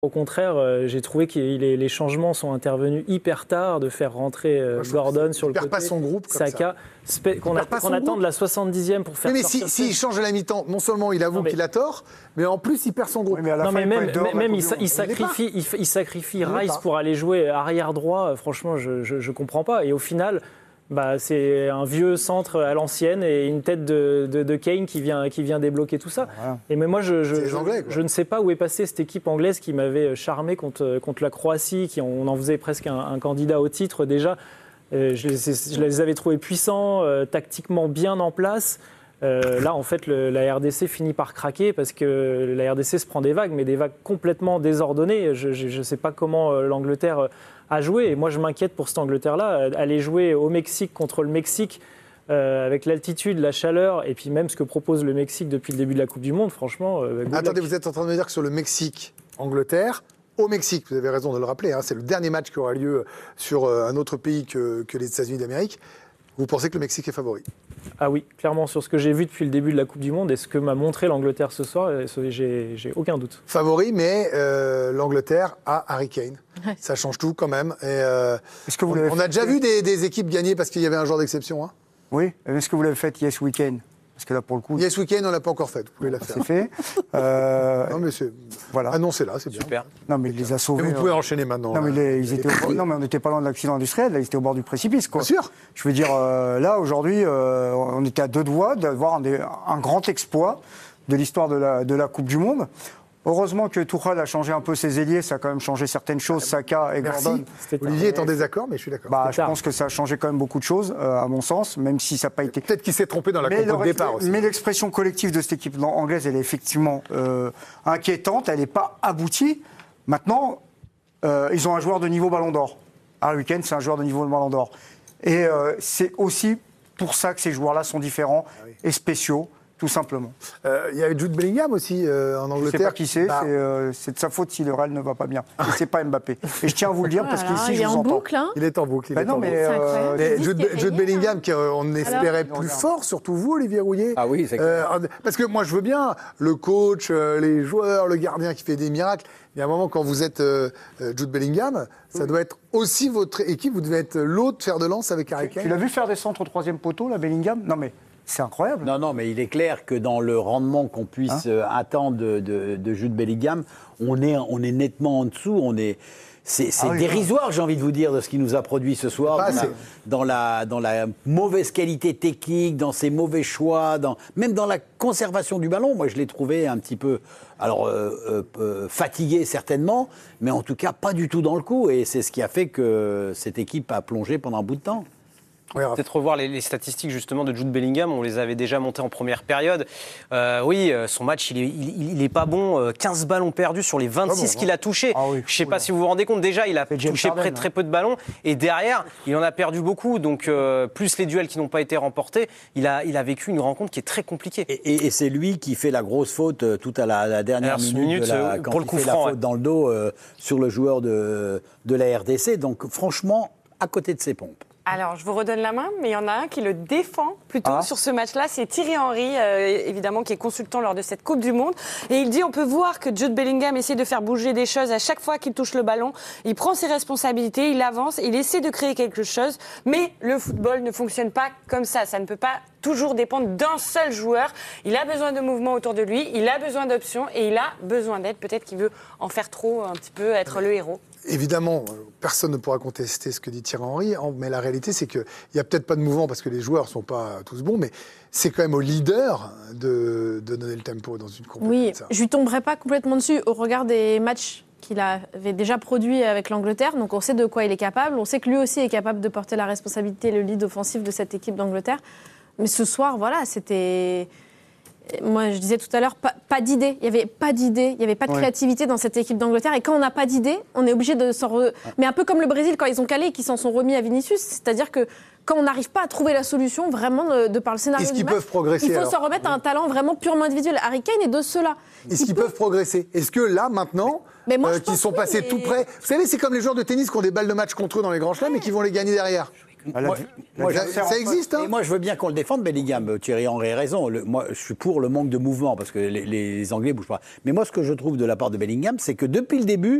Au contraire, j'ai trouvé que les changements sont intervenus hyper tard, de faire rentrer Gordon sur le côté. Il perd pas son groupe comme Saka, qu'on attend de la 70e pour faire sortir. Mais s'il change à la mi-temps, non seulement il avoue qu'il a tort, mais en plus il perd son groupe. Oui, mais il sacrifie Rice pour aller jouer arrière droit. Franchement, je comprends pas. Et au final, c'est un vieux centre à l'ancienne et une tête de Kane qui vient débloquer tout ça. Voilà. Et mais moi, je ne sais pas où est passée cette équipe anglaise qui m'avait charmé contre la Croatie, on en faisait presque un candidat au titre déjà. Je les avais trouvés puissants, tactiquement bien en place. Là, en fait, la RDC finit par craquer parce que la RDC se prend des vagues, mais des vagues complètement désordonnées. Je ne sais pas comment l'Angleterre a joué. Et moi, je m'inquiète pour cette Angleterre-là. Aller jouer au Mexique contre le Mexique, avec l'altitude, la chaleur, et puis même ce que propose le Mexique depuis le début de la Coupe du Monde, franchement... Attendez, vous êtes en train de me dire que sur le Mexique-Angleterre, au Mexique, vous avez raison de le rappeler, c'est le dernier match qui aura lieu sur un autre pays que les États-Unis d'Amérique, vous pensez que le Mexique est favori ? Ah oui, clairement, sur ce que j'ai vu depuis le début de la Coupe du Monde et ce que m'a montré l'Angleterre ce soir, j'ai aucun doute. Favori, mais l'Angleterre a Harry Kane. Ouais. Ça change tout quand même. Est-ce que on a déjà vu des équipes gagner parce qu'il y avait un joueur d'exception. Oui, est-ce que vous l'avez fait Yes Weekend ? Parce que là, pour le coup... Yes Weekend, on ne l'a pas encore fait. Vous pouvez la faire. C'est fait. Non, mais c'est... Voilà. Annoncez-là, c'est bien. Super. Non, mais il les a sauvés. Mais vous pouvez enchaîner maintenant. Non, mais non, mais on n'était pas loin de l'accident industriel. Là, ils étaient au bord du précipice, quoi. Bien sûr. Je veux dire, là, aujourd'hui, on était à deux doigts d'avoir un grand exploit de l'histoire de la Coupe du Monde. Heureusement que Tuchel a changé un peu ses ailiers, ça a quand même changé certaines choses, Saka et Gordon. Olivier est en désaccord, mais je suis d'accord. Je pense que ça a changé quand même beaucoup de choses, à mon sens, même si ça n'a pas été... Peut-être qu'il s'est trompé dans la compo de départ aussi. Mais l'expression collective de cette équipe anglaise, elle est effectivement inquiétante, elle n'est pas aboutie. Maintenant, ils ont un joueur de niveau Ballon d'Or. Harry Kane, c'est un joueur de niveau Ballon d'Or. Et c'est aussi pour ça que ces joueurs-là sont différents et spéciaux. Tout simplement. Il y avait Jude Bellingham aussi en Angleterre. Je ne sais pas qui c'est, c'est de sa faute si le Real ne va pas bien. Et c'est pas Mbappé. Et je tiens à vous le dire parce qu'ici, je vous entends. Boucle, hein. Il est en boucle. Jude Bellingham, qu'on espérait plus fort, surtout vous, Olivier Rouillet. Ah oui, c'est clair. Parce que moi, je veux bien le coach, les joueurs, le gardien qui fait des miracles. Mais à un moment, quand vous êtes Jude Bellingham, ça doit être aussi votre équipe. Vous devez être l'autre fer de lance avec Harry Kane. Tu l'as vu faire des centres au troisième poteau, là, Bellingham ? Non, mais... C'est incroyable. Non, mais il est clair que dans le rendement qu'on puisse attendre de Jude Bellingham, on est nettement en dessous. C'est dérisoire, j'ai envie de vous dire, de ce qu'il nous a produit ce soir, dans la mauvaise qualité technique, dans ses mauvais choix, même dans la conservation du ballon. Moi, je l'ai trouvé un petit peu, fatigué certainement, mais en tout cas pas du tout dans le coup. Et c'est ce qui a fait que cette équipe a plongé pendant un bout de temps. Peut-être revoir les statistiques justement de Jude Bellingham, on les avait déjà montées en première période. Son match, il est pas bon. 15 ballons perdus sur les 26 qu'il a touchés. Je ne sais pas si vous vous rendez compte, déjà, il a touché très peu de ballons. Et derrière, il en a perdu beaucoup. Donc, plus les duels qui n'ont pas été remportés, il a vécu une rencontre qui est très compliquée. Et c'est lui qui fait la grosse faute tout à la dernière minute quand il fait la faute dans le dos sur le joueur de la RDC. Donc, franchement, à côté de ses pompes. Alors, je vous redonne la main, mais il y en a un qui le défend plutôt sur ce match-là. C'est Thierry Henry, évidemment, qui est consultant lors de cette Coupe du Monde. Et il dit, on peut voir que Jude Bellingham essaie de faire bouger des choses à chaque fois qu'il touche le ballon. Il prend ses responsabilités, il avance, il essaie de créer quelque chose. Mais le football ne fonctionne pas comme ça. Ça ne peut pas toujours dépendre d'un seul joueur. Il a besoin de mouvements autour de lui, il a besoin d'options et il a besoin d'aide. Peut-être qu'il veut en faire trop, un petit peu, être le héros. Évidemment, personne ne pourra contester ce que dit Thierry Henry, mais la réalité, c'est qu'il n'y a peut-être pas de mouvement parce que les joueurs ne sont pas tous bons, mais c'est quand même au leader de donner le tempo dans une compétition. Oui, je ne lui tomberai pas complètement dessus au regard des matchs qu'il avait déjà produits avec l'Angleterre. Donc on sait de quoi il est capable. On sait que lui aussi est capable de porter la responsabilité, le lead offensif de cette équipe d'Angleterre. Mais ce soir, voilà, c'était... Moi, je disais tout à l'heure, pas d'idée. Il n'y avait pas d'idée, il n'y avait pas de créativité dans cette équipe d'Angleterre. Et quand on n'a pas d'idée, on est obligé de s'en... Mais un peu comme le Brésil, quand ils ont calé et qu'ils s'en sont remis à Vinicius. C'est-à-dire que quand on n'arrive pas à trouver la solution, vraiment, de par le scénario du match, peuvent progresser, il faut s'en remettre à un talent vraiment purement individuel. Harry Kane est de ceux-là. Est-ce qu'ils peuvent progresser ? Est-ce que là, maintenant, qu'ils sont passés tout près... Vous savez, c'est comme les joueurs de tennis qui ont des balles de match contre eux dans les grands chelems et qui vont les gagner derrière. Ça existe, hein. Et moi, je veux bien qu'on le défende, Bellingham. Thierry Henry a raison. Moi, je suis pour le manque de mouvement, parce que les Anglais ne bougent pas. Mais moi, ce que je trouve de la part de Bellingham, c'est que depuis le début,